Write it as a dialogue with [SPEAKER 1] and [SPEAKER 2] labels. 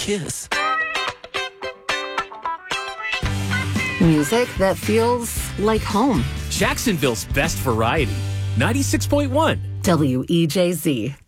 [SPEAKER 1] kiss.
[SPEAKER 2] Music that feels like home.
[SPEAKER 1] Jacksonville's best variety. 96.1.
[SPEAKER 2] WEJZ.